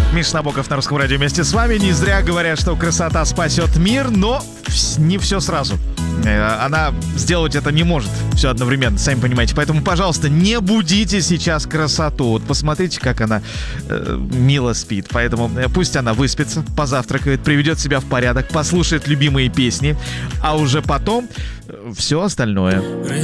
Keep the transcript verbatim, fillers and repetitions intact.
Миша Набоков на Русском радио вместе с вами. Не зря говорят, что красота спасет мир, но не все сразу. Она сделать это не может все одновременно, сами понимаете. Поэтому, пожалуйста, не будите сейчас красоту. Вот посмотрите, как она э, мило спит. Поэтому пусть она выспится, позавтракает, приведет себя в порядок, послушает любимые песни, а уже потом все остальное.